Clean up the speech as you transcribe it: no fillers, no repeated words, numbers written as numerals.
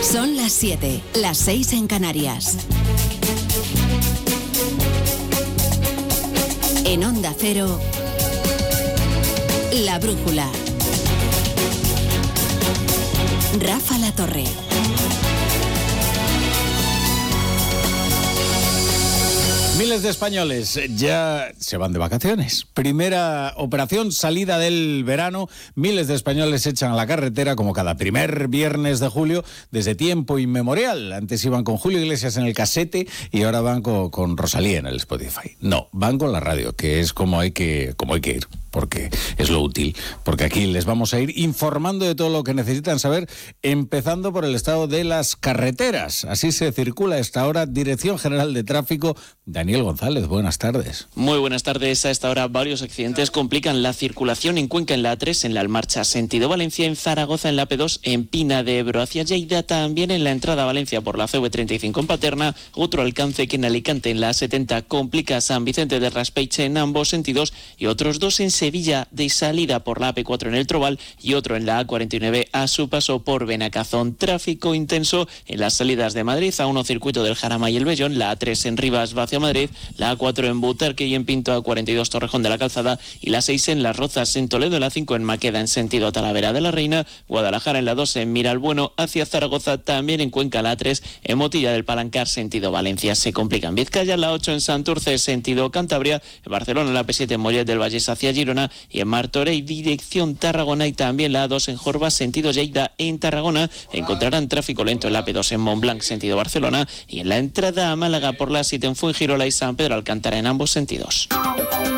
Son las 7, las 6 en Canarias. En Onda Cero, La Brújula. Rafa La Torre. Miles de españoles ya se van de vacaciones. Primera operación, salida del verano. Miles de españoles se echan a la carretera como cada primer viernes de julio desde tiempo inmemorial. Antes iban con Julio Iglesias en el casete y ahora van con Rosalía en el Spotify. No, van con la radio, que es como hay que ir, porque es lo útil. Porque aquí les vamos a ir informando de todo lo que necesitan saber, empezando por el estado de las carreteras. Así se circula a esta hora. Dirección General de Tráfico, Daniel González, buenas tardes. Muy buenas tardes. A esta hora varios accidentes complican la circulación en Cuenca en la A3, en la Almarcha sentido Valencia, en Zaragoza en la P2, en Pina de Ebro hacia Lleida, también en la entrada a Valencia por la CV35 en Paterna, otro alcance que en Alicante en la A70 complica San Vicente de Raspeiche en ambos sentidos y otros dos en Sevilla de salida por la AP4 en el Trobal y otro en la A49 a su paso por Benacazón. Tráfico intenso en las salidas de Madrid, A1 circuito del Jarama y el Bellón, la A3 en Rivas hacia Madrid, la A4 en Butarque y en Pinto, A42 Torrejón de la Calzada y la 6 en Las Rozas en Toledo, la 5 en Maqueda en sentido Talavera de la Reina, Guadalajara en la 2 en Miralbueno hacia Zaragoza, también en Cuenca la A3 en Motilla del Palancar sentido Valencia. Se complica en Vizcaya, la 8 en Santurce sentido Cantabria, en Barcelona la P7 en Mollet del Vallés hacia Girona y en Martorell dirección Tarragona y también la A2 en Jorba sentido Lleida en Tarragona. Encontrarán tráfico lento en la P2 en Montblanc sentido Barcelona y en la entrada a Málaga por la 7 en Fuengirola y San Pedro Alcántara en ambos sentidos.